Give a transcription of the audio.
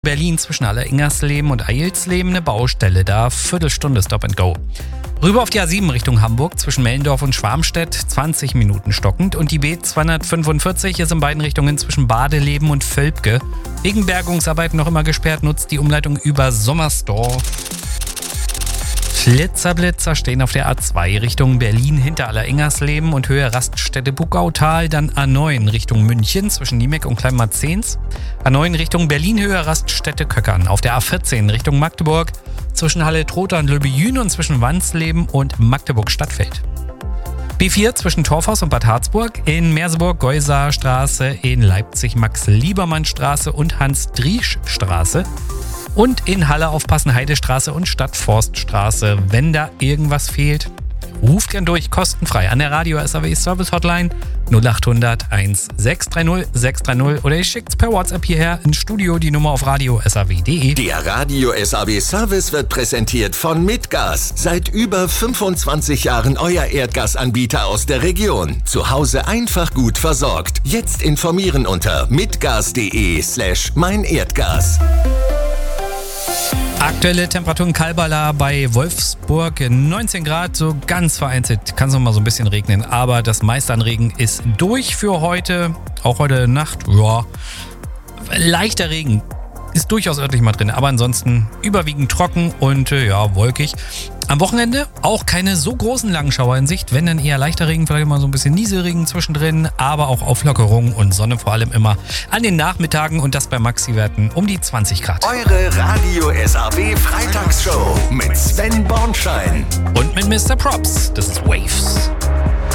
Berlin zwischen Aller-Ingersleben und Eilsleben eine Baustelle, da Viertelstunde Stop and Go. Rüber auf die A7 Richtung Hamburg zwischen Mellendorf und Schwarmstedt 20 Minuten stockend und die B245 ist in beiden Richtungen zwischen Badeleben und Völpke. Wegen Bergungsarbeiten noch immer gesperrt, nutzt die Umleitung über Sommersdorf. Blitzer stehen auf der A2 Richtung Berlin hinter Aller-Ingersleben und Höhe Raststätte Buckautal, dann A9 Richtung München zwischen Niemek und Kleinmarzens, A9 Richtung Berlin Höhe Raststätte Köckern, auf der A14 Richtung Magdeburg zwischen Halle-Trotha und Löbejün und zwischen Wansleben und Magdeburg-Stadtfeld. B4 zwischen Torfhaus und Bad Harzburg, in Merseburg Geusaer Straße, in Leipzig Max-Liebermann-Straße und Hans-Driesch-Straße. Und in Halle aufpassen Heidestraße und Stadtforststraße. Wenn da irgendwas fehlt, ruft gern durch, kostenfrei an der Radio SAW Service Hotline 0800 1630 630 oder ihr schickt's per WhatsApp hierher ins Studio, die Nummer auf radiosaw.de. Der Radio SAW Service wird präsentiert von Mitgas. Seit über 25 Jahren euer Erdgasanbieter aus der Region. Zu Hause einfach gut versorgt. Jetzt informieren unter mitgas.de/meinerdgas. Aktuelle Temperaturen Kalbala bei Wolfsburg 19 Grad, so ganz vereinzelt kann es noch mal so ein bisschen regnen, aber das meiste an Regen ist durch für heute, auch heute Nacht, ja, leichter Regen ist durchaus örtlich mal drin, aber ansonsten überwiegend trocken und wolkig. Am Wochenende auch keine so großen Langschauer in Sicht, wenn dann eher leichter Regen, vielleicht mal so ein bisschen Nieselregen zwischendrin, aber auch Auflockerung und Sonne vor allem immer an den Nachmittagen und das bei Maxi-Werten um die 20 Grad. Eure Radio SAW Freitagsshow mit Sven Bornschein Und mit Mr. Props, das ist Waves.